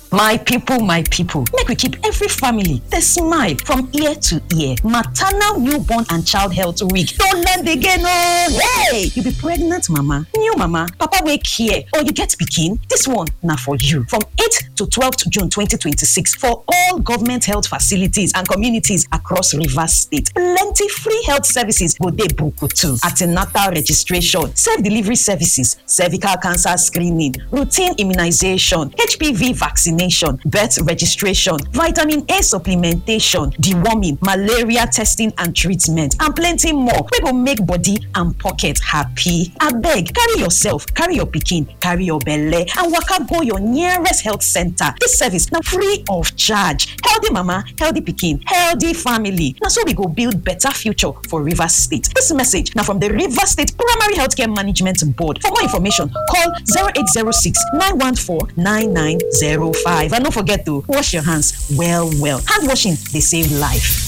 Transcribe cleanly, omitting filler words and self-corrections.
My people, make we keep every family the smile from ear to ear. Maternal, newborn and child health week. Don't land again, oh! Hey! You be pregnant mama, new mama, papa wake here, or you get pikin. This one now for you. From 8th to 12th June 2026 for all government health facilities and communities across Rivers State. Plenty free health services go dey book too. Antenatal registration, self-delivery services, cervical cancer screening, routine immunization, HPV vaccination, birth registration, vitamin A supplementation, deworming, malaria testing and treatment, and plenty more. We go make body and pocket happy. Abeg, carry yourself, carry your pikin, carry your belle, and waka go your nearest health center. This service now free of charge. Healthy mama, healthy pikin, healthy family. Now so we go build better future for Rivers State. This message now from the Rivers State Primary Healthcare Management Board. For more information, call 0806 914 9905. And don't forget to wash your hands well. Hand washing, they save life.